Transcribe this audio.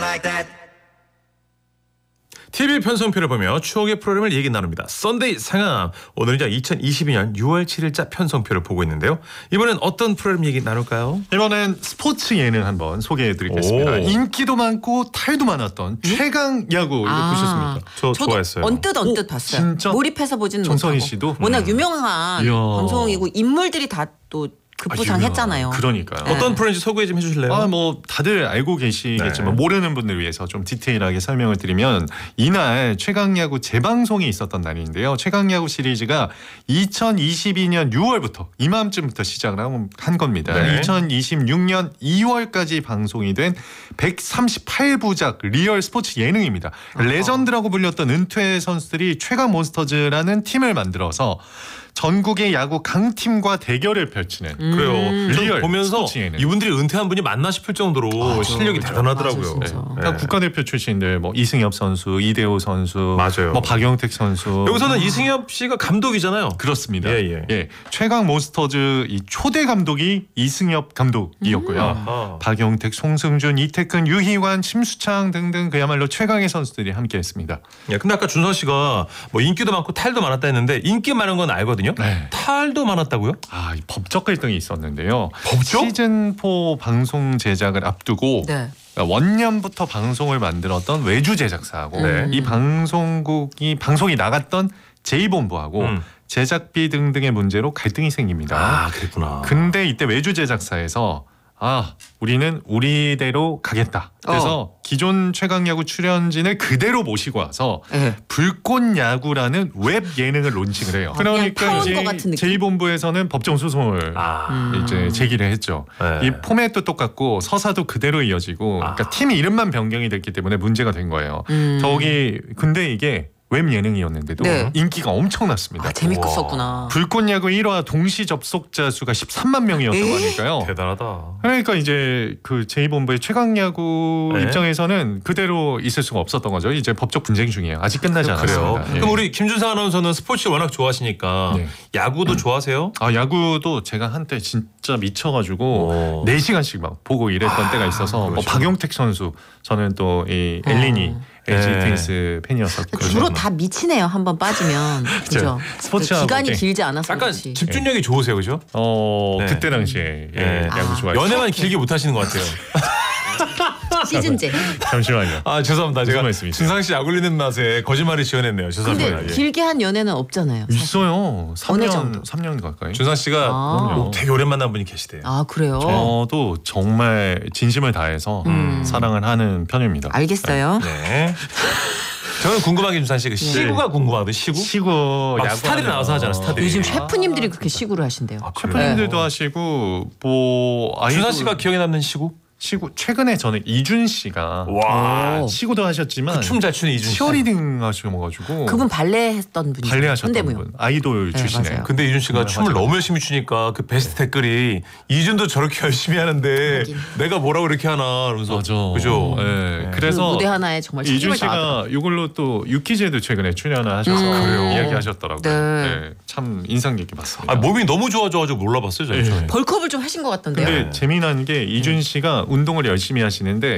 like that. TV 편성표를 보며 추억의 프로그램을 얘기 나눕니다. 썬데이 상암. 오늘은 2022년 6월 7일자 편성표를 보고 있는데요. 이번엔 어떤 프로그램 얘기 나눌까요? 이번엔 스포츠 예능 한번 소개해드리겠습니다. 오. 인기도 많고 탈도 많았던 최강 야구 이거 보셨습니까? 저 저도 좋아했어요. 언뜻 봤어요. 진짜? 몰입해서 보지는 정선희 못하고. 씨도? 워낙 유명한 이야. 방송이고 인물들이 다 또 급부상했잖아요. 그러니까요. 네. 어떤 프로인지 소개 좀 해주실래요? 뭐 다들 알고 계시겠지만 네. 모르는 분들 위해서 좀 디테일하게 설명을 드리면 이날 최강야구 재방송이 있었던 날인데요. 최강야구 시리즈가 2022년 6월부터 이맘쯤부터 시작을 한 겁니다. 네. 2026년 2월까지 방송이 된 138부작 리얼 스포츠 예능입니다. 레전드라고 불렸던 은퇴 선수들이 최강 몬스터즈라는 팀을 만들어서 전국의 야구 강팀과 대결을 펼치는 그래요. 리얼 저 보면서 스포츠 예능. 이분들이 은퇴한 분이 맞나 싶을 정도로 실력이 대단하더라고요. 맞아, 진짜. 다 국가대표 출신들 뭐 이승엽 선수, 이대호 선수, 맞아요. 뭐 박영택 선수. 여기서는 이승엽 씨가 감독이잖아요. 그렇습니다. 예. 최강 몬스터즈 이 초대 감독이 이승엽 감독이었고요. 아하. 박영택, 송승준, 이태근, 유희환, 심수창 등등 그야말로 최강의 선수들이 함께했습니다. 예, 근데 아까 준선 씨가 뭐 인기도 많고 탈도 많았다 했는데 인기 많은 건 알거든요. 네. 탈도 많았다고요? 이 법적 갈등이 있었는데요. 법적? 시즌 4 방송 제작을 앞두고 네. 원년부터 방송을 만들었던 외주 제작사하고 네. 이 방송이 나갔던 제2본부하고 제작비 등등의 문제로 갈등이 생깁니다. 아, 그랬구나. 근데 이때 외주 제작사에서 우리는 우리대로 가겠다. 그래서 기존 최강야구 출연진을 그대로 모시고 와서 네. 불꽃야구라는 웹 예능을 론칭을 해요. 그러니까 파운 이제 것 같은 느낌? 제2본부에서는 법정 소송을 이제 제기를 했죠. 네. 이 포맷도 똑같고 서사도 그대로 이어지고 그러니까 팀 이름만 변경이 됐기 때문에 문제가 된 거예요. 근데 이게 웹 예능이었는데도 네. 인기가 엄청났습니다. 재밌었구나. 불꽃야구 1화 동시 접속자 수가 13만 명이었다고 하니까요. 대단하다. 그러니까 이제 그 제2본부의 최강야구 네. 입장에서는 그대로 있을 수가 없었던 거죠. 이제 법적 분쟁 중이에요. 아직 끝나지 그래요. 않았습니다. 예. 그럼 우리 김준상 아나운서는 스포츠 워낙 좋아하시니까 네. 야구도 좋아하세요? 야구도 제가 한때 진짜 미쳐가지고 오. 4시간씩 막 보고 이랬던 때가 있어서 뭐 그렇죠. 박용택 선수 저는 또 이 엘리니 LG 네. 트윈스 팬이었었고 주로 다 미치네요. 한번 빠지면. 그죠? 스포츠하고 기간이 이렇게 길지 않아서 약간 그렇지. 집중력이 좋으세요, 그죠? 네. 그때 당시에 네. 야구 좋아했어요. 연애만 길게 못 하시는 것 같아요. 시즌제. 잠시만요. 죄송합니다. 제가 말씀이세요? 준상 씨 약올리는 맛에 거짓말을 지어냈네요. 근데 죄송합니다. 예. 길게 한 연애는 없잖아요. 있어요. 어느 3년, 정도? 3년 가까이. 준상 씨가 아. 되게 오랜 만난 분이 계시대요. 그래요? 저도 정말 진심을 다해서 사랑을 하는 편입니다. 알겠어요. 네. 저는 궁금한 게 준상 씨 시구가 궁금하거든요. 시구? 막 스타들이 나와서 하잖아. 스타들이. 요즘 셰프님들이 그렇게 시구를 하신대요. 셰프님들도 하시고 준상 씨가 기억에 남는 시구? 시구 최근에 저는 이준 씨가 와. 시구도 하셨지만 춤 잘 추는 이준 씨. 치어리딩 하셔가지고 그분 발레 했던 분이죠. 발레 하셨던 현대무용. 분 아이돌 네, 출신이에요. 맞아요. 근데 이준 씨가 네, 춤을 맞아요. 너무 열심히 추니까 그 베스트 댓글이 이준도 저렇게 열심히 하는데 하긴. 내가 뭐라고 이렇게 하나 그러면서 맞아. 그죠? 네. 네. 그래서 그 무대 하나에 정말 이준 책임을 다하더라고요. 씨가 이걸로 또 유키즈에도 최근에 출연을 하셔서 그래요? 이야기하셨더라고요. 네. 참 인상 깊게 봤습니다. 몸이 너무 좋아져가지고 몰라봤어요. 저는. 네. 벌크업을 좀 하신 것 같던데요. 근데 재미난 게 이준 씨가 운동을 열심히 하시는데